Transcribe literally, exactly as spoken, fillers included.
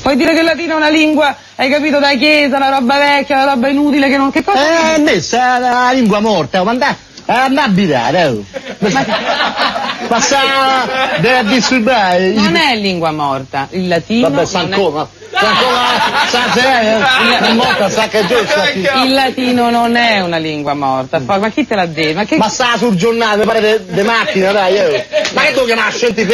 Puoi dire che il latino è una lingua, hai capito, da chiesa, una roba vecchia, una roba inutile che non... Che cosa? Eh, messa è una lingua morta, ma andà, andà a abitare, oh. Ma sa, deve disturbare. Non è lingua morta, il latino... Vabbè, sa ancora, sa ancora, sa se è morta, sa che è giusto. Il latino non è una lingua morta, ma chi te l'ha detto? Ma, che... ma sta sul giornale, pare de, de macchina, dai, oh. Ma che tu chiamavi scientifico?